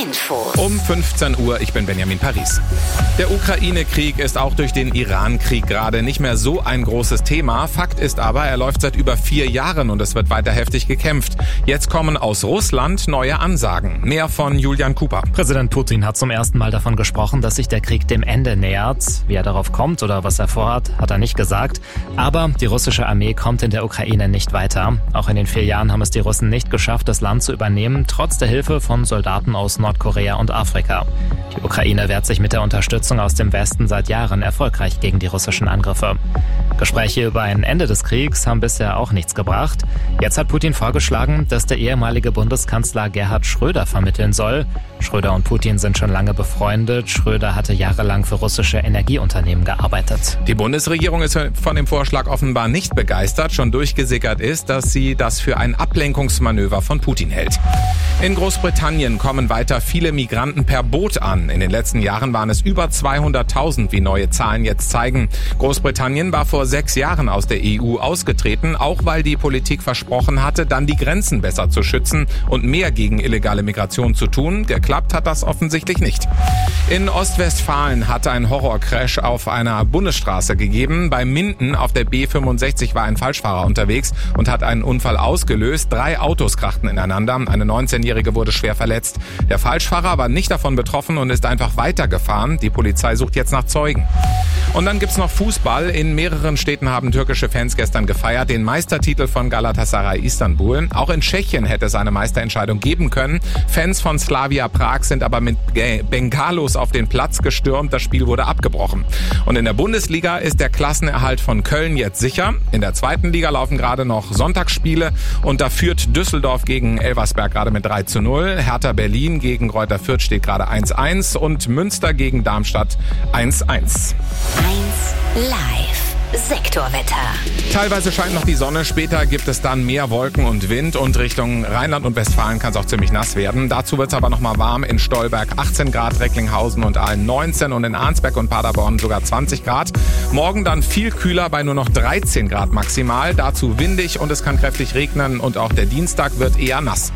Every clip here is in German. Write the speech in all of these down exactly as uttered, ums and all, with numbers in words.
Info. Um fünfzehn Uhr, ich bin Benjamin Paris. Der Ukraine-Krieg ist auch durch den Iran-Krieg gerade nicht mehr so ein großes Thema. Fakt ist aber, er läuft seit über vier Jahren und es wird weiter heftig gekämpft. Jetzt kommen aus Russland neue Ansagen. Mehr von Julian Cooper. Präsident Putin hat zum ersten Mal davon gesprochen, dass sich der Krieg dem Ende nähert. Wie er darauf kommt oder was er vorhat, hat er nicht gesagt. Aber die russische Armee kommt in der Ukraine nicht weiter. Auch in den vier Jahren haben es die Russen nicht geschafft, das Land zu übernehmen, trotz der Hilfe von Soldaten aus Nordkorea und Afrika. Die Ukraine wehrt sich mit der Unterstützung aus dem Westen seit Jahren erfolgreich gegen die russischen Angriffe. Gespräche über ein Ende des Kriegs haben bisher auch nichts gebracht. Jetzt hat Putin vorgeschlagen, dass der ehemalige Bundeskanzler Gerhard Schröder vermitteln soll. Schröder und Putin sind schon lange befreundet. Schröder hatte jahrelang für russische Energieunternehmen gearbeitet. Die Bundesregierung ist von dem Vorschlag offenbar nicht begeistert. Schon durchgesickert ist, dass sie das für ein Ablenkungsmanöver von Putin hält. In Großbritannien kommen weiter viele Migranten per Boot an. In den letzten Jahren waren es über zweihunderttausend, wie neue Zahlen jetzt zeigen. Großbritannien war vor sechs Jahren aus der E U ausgetreten, auch weil die Politik versprochen hatte, dann die Grenzen besser zu schützen und mehr gegen illegale Migration zu tun. Geklappt hat das offensichtlich nicht. In Ostwestfalen hat ein Horrorcrash auf einer Bundesstraße gegeben. Bei Minden auf der B fünfundsechzig war ein Falschfahrer unterwegs und hat einen Unfall ausgelöst. Drei Autos krachten ineinander. Eine neunzehnjährige wurde schwer verletzt. Der Falschfahrer war nicht davon betroffen und ist einfach weitergefahren. Die Polizei sucht jetzt nach Zeugen. Und dann gibt's noch Fußball. In mehreren Städten haben türkische Fans gestern gefeiert, den Meistertitel von Galatasaray Istanbul. Auch in Tschechien hätte es eine Meisterentscheidung geben können. Fans von Slavia Prag sind aber mit Bengalos auf den Platz gestürmt. Das Spiel wurde abgebrochen. Und in der Bundesliga ist der Klassenerhalt von Köln jetzt sicher. In der zweiten Liga laufen gerade noch Sonntagsspiele und da führt Düsseldorf gegen Elversberg gerade mit drei zu null. Hertha Berlin gegen Greuther Fürth steht gerade eins eins und Münster gegen Darmstadt eins eins. eins live. Sektorwetter. Teilweise scheint noch die Sonne, später gibt es dann mehr Wolken und Wind und Richtung Rheinland und Westfalen kann es auch ziemlich nass werden. Dazu wird es aber noch mal warm in Stolberg achtzehn Grad, Recklinghausen und Aalen neunzehn und in Arnsberg und Paderborn sogar zwanzig Grad. Morgen dann viel kühler bei nur noch dreizehn Grad maximal, dazu windig und es kann kräftig regnen und auch der Dienstag wird eher nass.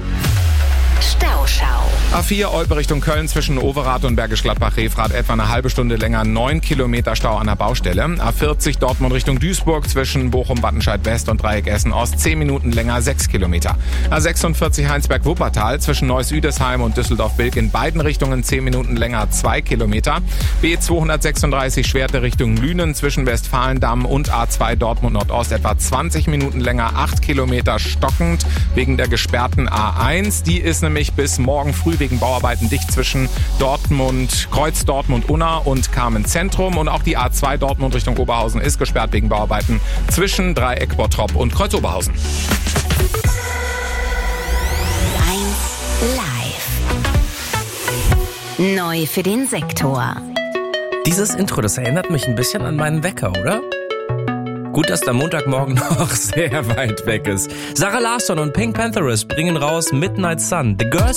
Stauschau. A vier Olpe Richtung Köln zwischen Overath und Bergisch Gladbach-Refrath etwa eine halbe Stunde länger, neun Kilometer Stau an der Baustelle. A vierzig Dortmund Richtung Duisburg zwischen Bochum-Wattenscheid West und Dreieck Essen-Ost zehn Minuten länger, sechs Kilometer. A sechsundvierzig Heinsberg-Wuppertal zwischen Neuss-Üdesheim und Düsseldorf-Bilk in beiden Richtungen zehn Minuten länger, zwei Kilometer. B zweihundertsechsunddreißig Schwerte Richtung Lünen zwischen Westfalendamm und A zwei Dortmund Nordost etwa zwanzig Minuten länger, acht Kilometer stockend wegen der gesperrten A eins. Die ist nämlich bis morgen früh wegen Bauarbeiten dicht zwischen Dortmund, Kreuz Dortmund Unna und Carmen Zentrum. Und auch die A zwei Dortmund Richtung Oberhausen ist gesperrt wegen Bauarbeiten zwischen Dreieck Bottrop und Kreuz Oberhausen. eins live. Neu für den Sektor. Dieses Intro, das erinnert mich ein bisschen an meinen Wecker, oder? Gut, dass der Montagmorgen noch sehr weit weg ist. Sarah Larsson und Pink Pantheress bringen raus Midnight Sun. The Girls